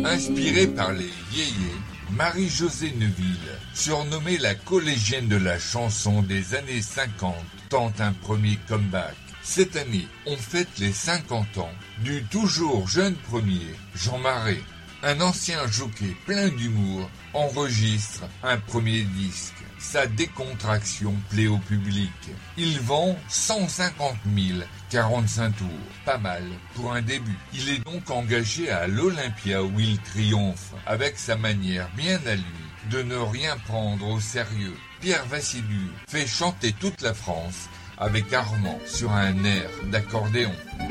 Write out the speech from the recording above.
Inspirée par les yéyés, Marie-Josée Neuville, surnommée la collégienne de la chanson des années 50, tente un premier comeback. Cette année, on fête les 50 ans du toujours jeune premier, Jean Marais. Un ancien jockey plein d'humour enregistre un premier disque. Sa décontraction plaît au public. Il vend 150 000, 45 tours. Pas mal pour un début. Il est donc engagé à l'Olympia où il triomphe, avec sa manière bien à lui de ne rien prendre au sérieux. Pierre Vassiliou fait chanter toute la France avec Armand sur un air d'accordéon.